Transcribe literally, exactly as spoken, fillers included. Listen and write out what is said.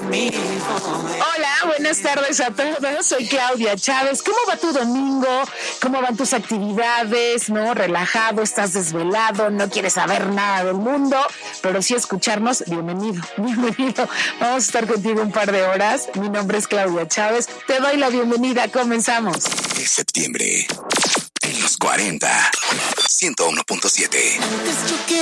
Hola, buenas tardes a todos. Soy Claudia Chávez. ¿Cómo va tu domingo? ¿Cómo van tus actividades? ¿No? Relajado, estás desvelado, no quieres saber nada del mundo, pero sí escucharnos. Bienvenido, bienvenido. Vamos a estar contigo un par de horas. Mi nombre es Claudia Chávez. Te doy la bienvenida. Comenzamos. De septiembre, en los cuarenta, ciento uno punto siete.